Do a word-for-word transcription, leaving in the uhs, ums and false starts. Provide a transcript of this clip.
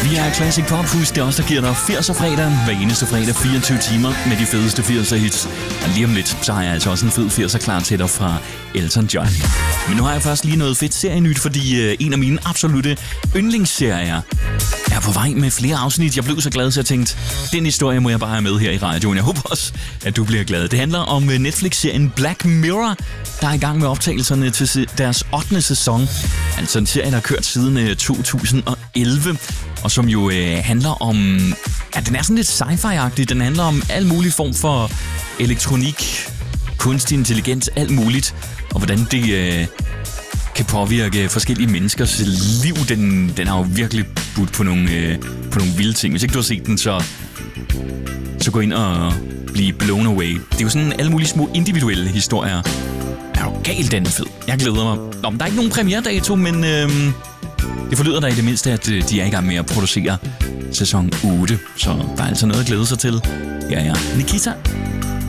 Vi er Classic Pop. Husk, det er også der giver dig firser fredag. Hver eneste fredag fireogtyve timer med de fedeste firser hits. Og lige om lidt, så har jeg altså også en fed firser klar til dig fra Elton John. Men nu har jeg først lige noget fedt serienyt, fordi øh, en af mine absolutte yndlingsserier er på vej med flere afsnit. Jeg blev så glad, så jeg tænkte, den historie må jeg bare have med her i radioen. Jeg håber også, at du bliver glad. Det handler om Netflix-serien Black Mirror, der er i gang med optagelserne til deres ottende sæson. Altså en serie, der har kørt siden to tusind og elleve, og som jo øh, handler om... Ja, den er sådan lidt sci-fi-agtig. Den handler om al mulig form for elektronik, kunstig intelligens, alt muligt, og hvordan det øh, kan påvirke forskellige menneskers liv. Den, den har jo virkelig budt på nogle, øh, på nogle vilde ting. Hvis ikke du har set den, så, så gå ind og blive blown away. Det er jo sådan alle mulige små individuelle historier. Er jo galt, den er fed. Jeg glæder mig. Nå, men der er ikke nogen premieredato, men øh, det forlyder da i det mindste, at øh, de er i gang med at producere sæson otte. Så der er altså noget at glæde sig til. Ja, ja. Nikita.